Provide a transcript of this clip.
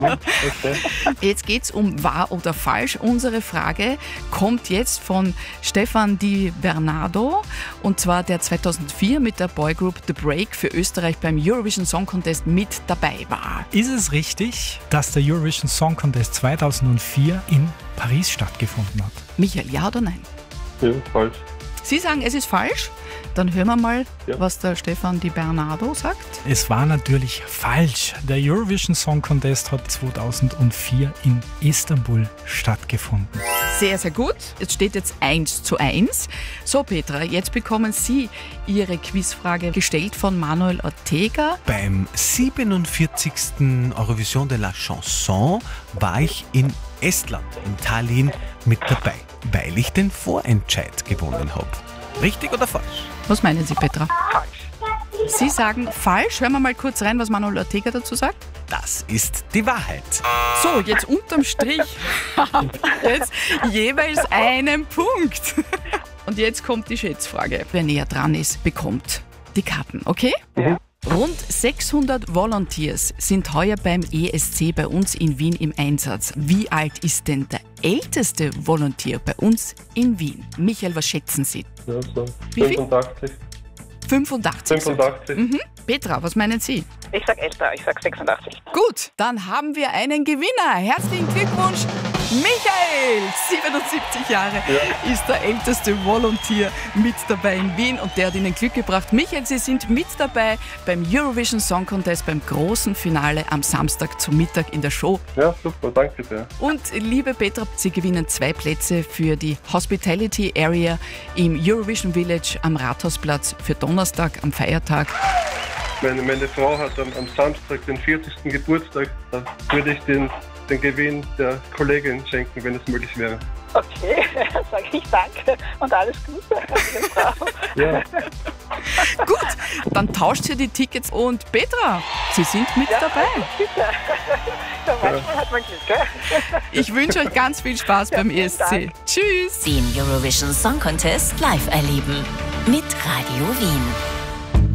Okay. Jetzt geht es um wahr oder falsch. Unsere Frage kommt jetzt von Stefan Di Bernardo, und zwar der 2004 mit der Boygroup The Break für Österreich beim Eurovision Song Contest mit dabei war. Ist es richtig, dass der Eurovision Song Contest 2004 in Paris stattgefunden hat? Michael, ja oder nein? Ja, falsch. Sie sagen, es ist falsch. Dann hören wir mal, Ja. was der Stefan Di Bernardo sagt. Es war natürlich falsch. Der Eurovision Song Contest hat 2004 in Istanbul stattgefunden. Sehr, sehr gut. Es steht jetzt 1:1. So, Petra, jetzt bekommen Sie Ihre Quizfrage gestellt von Manuel Ortega. Beim 47. Eurovision de la Chanson war ich in Estland, in Tallinn, mit dabei, weil ich den Vorentscheid gewonnen habe. Richtig oder falsch? Was meinen Sie, Petra? Falsch. Sie sagen falsch. Hören wir mal kurz rein, was Manuel Ortega dazu sagt. Das ist die Wahrheit. So, jetzt unterm Strich haben wir jetzt jeweils einen Punkt. Und jetzt kommt die Schätzfrage. Wer näher dran ist, bekommt die Karten, okay? Mhm. Rund 600 Volunteers sind heuer beim ESC bei uns in Wien im Einsatz. Wie alt ist denn der älteste Volunteer bei uns in Wien? Michael, was schätzen Sie? Ja, so. Wie viel? 85. 85. 85. Petra, was meinen Sie? Ich sag älter, ich sag 86. Gut, dann haben wir einen Gewinner. Herzlichen Glückwunsch, Michael! 77 Jahre ist der älteste Volunteer mit dabei in Wien und der hat Ihnen Glück gebracht. Michael, Sie sind mit dabei beim Eurovision Song Contest, beim großen Finale am Samstag zum Mittag in der Show. Ja, super, danke sehr. Und liebe Petra, Sie gewinnen 2 Plätze für die Hospitality Area im Eurovision Village am Rathausplatz für Donnerstag am Feiertag. Meine Frau hat am Samstag den 40. Geburtstag. Da würde ich den Gewinn der Kollegin schenken, wenn es möglich wäre. Okay, dann sage ich danke und alles Gute an Ihre Frau. Ja, Gut, dann tauscht ihr die Tickets und Petra, Sie sind mit dabei. Bitte. Ja, manchmal hat man Glück, gell? Ich wünsche euch ganz viel Spaß beim vielen ESC. Dank. Tschüss! Den Eurovision Song Contest live erleben mit Radio Wien.